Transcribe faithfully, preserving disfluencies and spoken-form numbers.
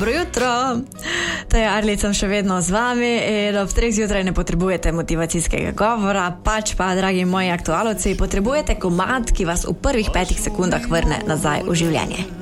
Dobro jutro, to je Arlica, sem še vedno z vami in ob treh zjutraj ne potrebujete motivacijskega govora, pač pa, dragi moji aktualovci, potrebujete komad, ki vas v prvih petih sekundah vrne nazaj v življenje.